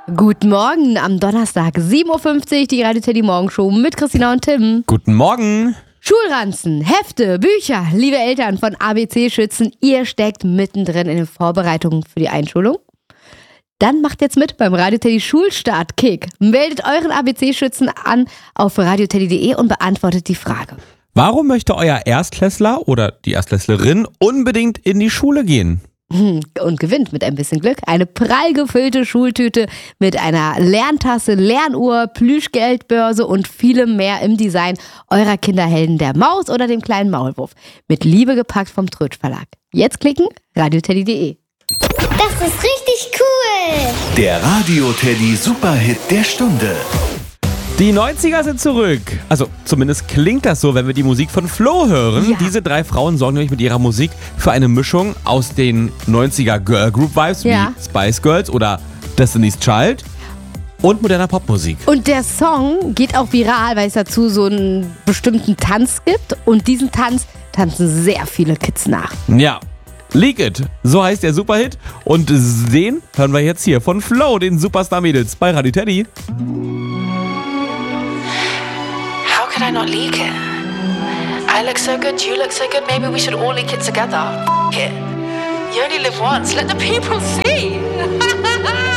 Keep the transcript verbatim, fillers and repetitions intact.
Guten Morgen am Donnerstag, sieben Uhr fünfzig, die Radio Teddy Morgenshow mit Christina und Tim. Guten Morgen. Schulranzen, Hefte, Bücher, liebe Eltern von A B C-Schützen, ihr steckt mittendrin in den Vorbereitungen für die Einschulung. Dann macht jetzt mit beim Radio Teddy Schulstart-Kick. Meldet euren A B C-Schützen an auf radioteddy punkt de und beantwortet die Frage. Warum möchte euer Erstklässler oder die Erstklässlerin unbedingt in die Schule gehen? Und gewinnt mit ein bisschen Glück eine prall gefüllte Schultüte mit einer Lerntasse, Lernuhr, Plüschgeldbörse und vielem mehr im Design eurer Kinderhelden, der Maus oder dem kleinen Maulwurf. Mit Liebe gepackt vom Trötsch Verlag. Jetzt klicken, radioteddy punkt de. Das ist richtig cool! Der Radio Teddy Superhit der Stunde. Die neunziger sind zurück. Also zumindest klingt das so, wenn wir die Musik von Flo hören. Ja. Diese drei Frauen sorgen nämlich mit ihrer Musik für eine Mischung aus den neunziger Girl Group Vibes Ja. wie Spice Girls oder Destiny's Child und moderner Popmusik. Und der Song geht auch viral, weil es dazu so einen bestimmten Tanz gibt. Und diesen Tanz tanzen sehr viele Kids nach. Ja. Leak It, so heißt der Superhit. Und den hören wir jetzt hier von Flo, den Superstar-Mädels bei Radio Teddy. How could I not leak it? I look so good, you look so good, maybe we should all leak it together. F- it. You only live once, let the people see.